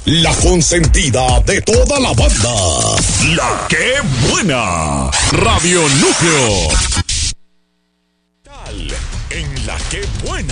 la consentida de toda la banda. La que buena. Radio Núcleo. Tal en la que buena.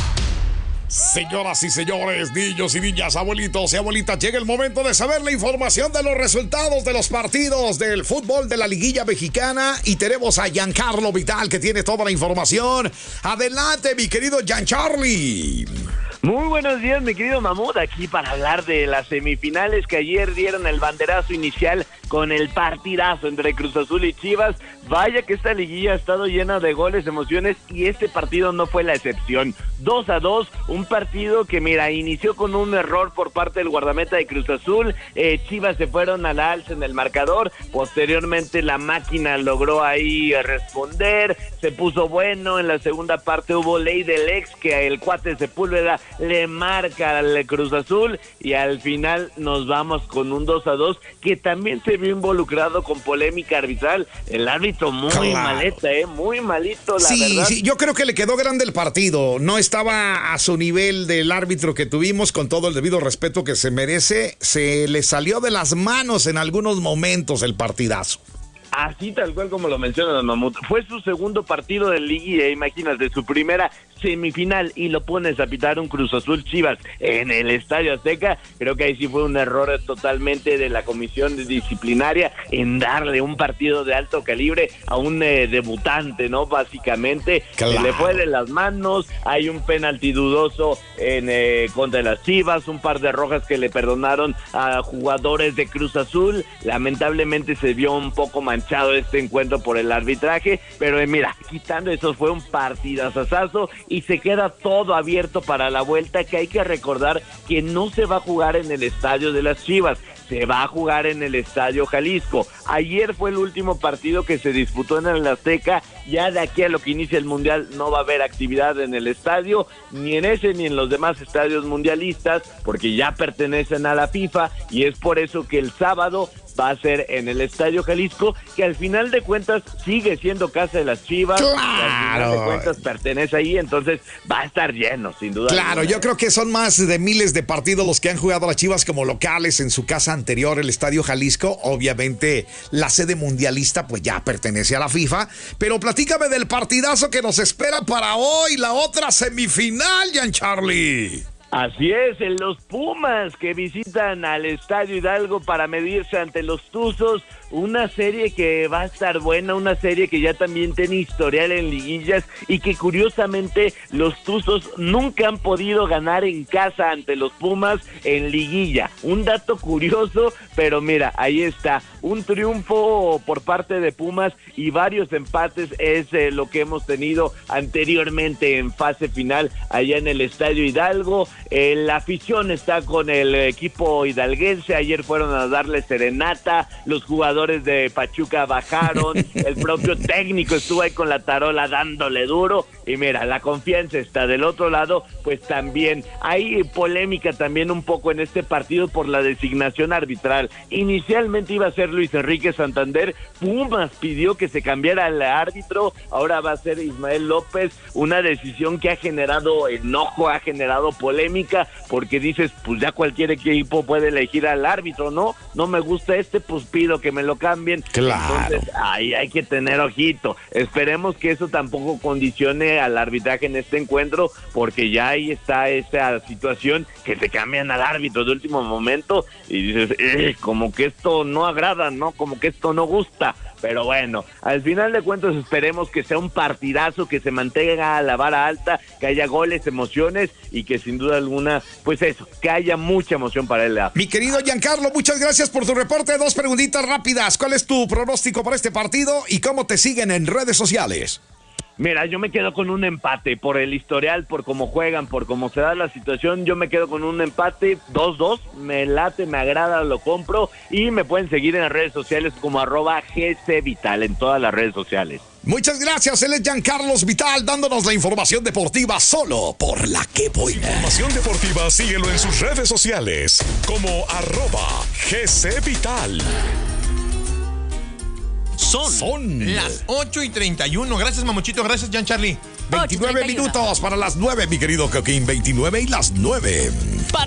Señoras y señores, niños y niñas, abuelitos y abuelitas, llega el momento de saber la información de los resultados de los partidos del fútbol de la liguilla mexicana y tenemos a Giancarlo Vital que tiene toda la información. Adelante, mi querido Giancarli. Muy buenos días, mi querido Mamut, aquí para hablar de las semifinales que ayer dieron el banderazo inicial con el partidazo entre Cruz Azul y Chivas. Vaya que esta liguilla ha estado llena de goles, emociones y este partido no fue la excepción. 2-2, un partido que mira, inició con un error por parte del guardameta de Cruz Azul. Chivas se fueron a la alza en el marcador, posteriormente la máquina logró ahí responder, se puso bueno. En la segunda parte hubo ley del ex, que el cuate de Sepúlveda le marca al Cruz Azul y al final nos vamos con un 2-2 que también se vio involucrado con polémica arbitral. El árbitro muy maleta, muy malito, la verdad. Sí, yo creo que le quedó grande el partido. No estaba a su nivel del árbitro que tuvimos, con todo el debido respeto que se merece. Se le salió de las manos en algunos momentos el partidazo. Así tal cual como lo menciona Mamut. Fue su segundo partido de liguilla, imagínate, su primera semifinal y lo pones a pitar un Cruz Azul Chivas en el Estadio Azteca. Creo que ahí sí fue un error totalmente de la comisión disciplinaria en darle un partido de alto calibre a un debutante, ¿no? Básicamente, claro. Le fue de las manos. Hay un penalti dudoso contra las Chivas, un par de rojas que le perdonaron a jugadores de Cruz Azul. Lamentablemente se vio un poco manchado este encuentro por el arbitraje, pero mira, quitando eso fue un partidazazazo y se queda todo abierto para la vuelta, que hay que recordar que no se va a jugar en el estadio de las Chivas, se va a jugar en el Estadio Jalisco. Ayer fue el último partido que se disputó en el Azteca. Ya de aquí a lo que inicia el Mundial no va a haber actividad en el estadio, ni en ese ni en los demás estadios mundialistas, porque ya pertenecen a la FIFA, y es por eso que el sábado va a ser en el Estadio Jalisco, que al final de cuentas sigue siendo casa de las Chivas. ¡Claro! Al final de cuentas pertenece ahí, entonces va a estar lleno, sin duda. Claro, yo creo que son más de miles de partidos los que han jugado las Chivas como locales en su casa anterior, el Estadio Jalisco. Obviamente la sede mundialista pues ya pertenece a la FIFA, pero platícame del partidazo que nos espera para hoy, la otra semifinal, Giancarli. Así es, en los Pumas que visitan al Estadio Hidalgo para medirse ante los Tuzos, una serie que va a estar buena, una serie que ya también tiene historial en liguillas y que curiosamente los Tuzos nunca han podido ganar en casa ante los Pumas en liguilla. Un dato curioso, pero mira, ahí está, un triunfo por parte de Pumas y varios empates es lo que hemos tenido anteriormente en fase final allá en el Estadio Hidalgo. La afición está con el equipo hidalguense, ayer fueron a darle serenata, los jugadores de Pachuca bajaron, el propio técnico estuvo ahí con la tarola dándole duro, y mira, la confianza está del otro lado. Pues también hay polémica también un poco en este partido por la designación arbitral. Inicialmente iba a ser Luis Enrique Santander, Pumas pidió que se cambiara el árbitro, ahora va a ser Ismael López, una decisión que ha generado enojo, ha generado polémica, porque dices, pues ya cualquier equipo puede elegir al árbitro, ¿no? No me gusta pues pido que me lo cambien. Claro. Entonces, ahí hay que tener ojito. Esperemos que eso tampoco condicione al arbitraje en este encuentro, porque ya ahí está esa situación que te cambian al árbitro de último momento y dices, como que esto no agrada, ¿no? Como que esto no gusta. Pero bueno, al final de cuentas esperemos que sea un partidazo, que se mantenga la vara alta, que haya goles, emociones y que sin duda alguna, pues eso, que haya mucha emoción para él. Mi querido Giancarlo, muchas gracias por tu reporte. Dos preguntitas rápidas. ¿Cuál es tu pronóstico para este partido y cómo te siguen en redes sociales? Mira, yo me quedo con un empate por el historial, por cómo juegan, por cómo se da la situación. Yo me quedo con un empate 2-2, me late, me agrada, lo compro y me pueden seguir en las redes sociales como @GCVital en todas las redes sociales. Muchas gracias, él es Giancarlo Vital dándonos la información deportiva solo por La Que Buena. Información deportiva, síguelo en sus redes sociales como @GCVital. Son las 8:31. Gracias, Mamuchito. Gracias, Giancarli. 29 minutos para las 9, mi querido Coquín. 29 y las 9.